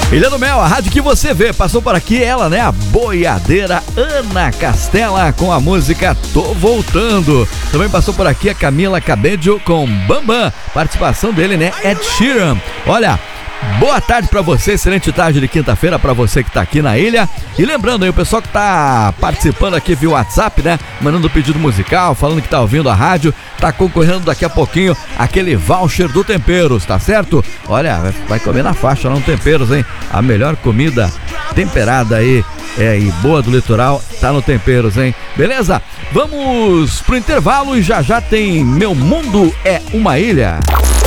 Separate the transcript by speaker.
Speaker 1: Ilha do Mel, a rádio que você vê. Passou por aqui ela, né? A boiadeira Ana Castela com a música Tô Voltando. Também passou por aqui a Camila Cabello com Bambam. Participação dele, né? Ed Sheeran. Olha, boa tarde pra você, excelente tarde de quinta-feira pra você que tá aqui na ilha. E lembrando aí, o pessoal que tá participando aqui via WhatsApp, né? Mandando pedido musical, falando que tá ouvindo a rádio, tá concorrendo daqui a pouquinho aquele voucher do Temperos, tá certo? Olha, vai comer na faixa lá no Temperos, hein? A melhor comida temperada aí, e boa do litoral, tá no Temperos, hein? Beleza? Vamos pro intervalo e já já tem Meu Mundo é uma Ilha.